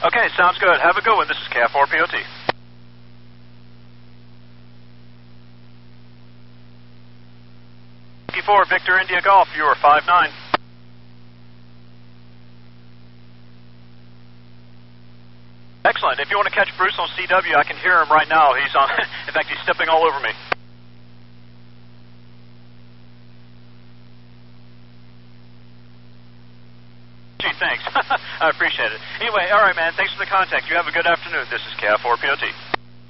Okay, sounds good. Have a good one. This is KF4POT. P4 Victor India Golf, you are 5-9. Excellent. If you want to catch Bruce on CW, I can hear him right now. He's on. In fact, he's stepping all over me. Gee, thanks. I appreciate it. Anyway, all right, man. Thanks for the contact. You have a good afternoon. This is KF4POT.